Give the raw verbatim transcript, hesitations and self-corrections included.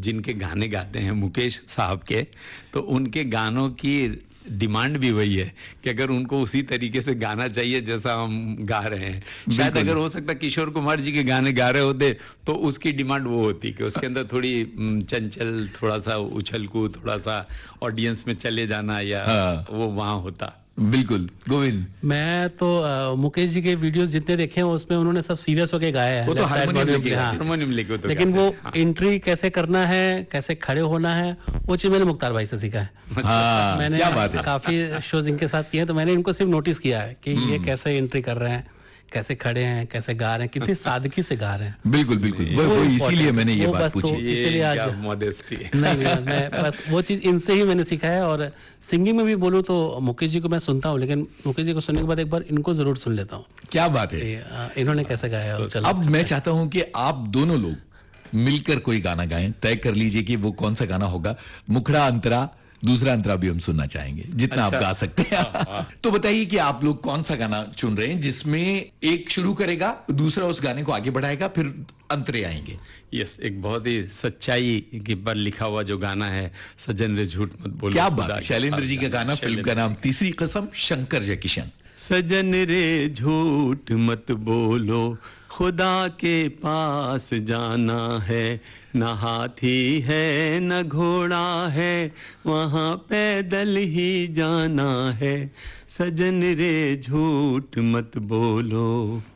जिनके गाने गाते हैं मुकेश साहब के, तो उनके गानों की डिमांड भी वही है कि अगर उनको उसी तरीके से गाना चाहिए जैसा हम गा रहे हैं, शायद अगर हो सकता किशोर कुमार जी के गाने गा रहे होते तो उसकी डिमांड वो होती कि उसके अंदर थोड़ी चंचल, थोड़ा सा उछल कूद, थोड़ा सा ऑडियंस में चले जाना, या हाँ। वो वहाँ होता। बिल्कुल। गोविंद, मैं तो आ, मुकेश जी के वीडियोस जितने देखे हैं उसमें उन्होंने सब सीरियस होके गाया है, वो तो हारमोनियम लेके, हाँ। हारमोनियम लेके तो लेकिन वो हाँ। एंट्री कैसे करना है, कैसे खड़े होना है, वो चीज मैंने मुख्तार भाई से सीखा है। हाँ, मैंने क्या बात है। काफी शोज इनके साथ किए हैं, तो मैंने इनको सिर्फ नोटिस किया है कि ये कैसे एंट्री कर रहे हैं, कैसे खड़े हैं, कैसे गा रहे हैं, कितनी सादगी से गा रहे हैं। बिल्कुल बिल्कुल, वो, वो इसीलिए मैंने ये बात पूछी। इसीलिए आज मॉडेस्टी नहीं, मैं बस वो चीज इनसे ही मैंने सीखा है। और सिंगिंग में भी बोलूँ तो मुकेश जी को मैं सुनता हूँ, लेकिन मुकेश जी को सुनने के बाद एक बार इनको जरूर सुन लेता हूँ। क्या बात है, इन्होंने कैसे गाया है। अब मैं चाहता हूँ कि आप दोनों लोग मिलकर कोई गाना गाएं, तय कर लीजिए कि वो कौन सा गाना होगा। मुखड़ा अंतरा, दूसरा अंतरा भी हम सुनना चाहेंगे, जितना अच्छा। आप गा सकते हैं। तो बताइए कि आप लोग कौन सा गाना चुन रहे हैं जिसमें एक शुरू करेगा, दूसरा उस गाने को आगे बढ़ाएगा, फिर अंतरे आएंगे। यस, एक बहुत ही सच्चाई के पर लिखा हुआ जो गाना है, सजन रे झूठ मत बोलो। क्या बात है, शैलेंद्र जी का गाना, फिल्म का नाम तीसरी कसम, शंकर जयकिशन। सजन रे झूठ मत बोलो, खुदा के पास जाना है, न हाथी है न घोड़ा है, वहाँ पैदल ही जाना है। सजन रे झूठ मत बोलो।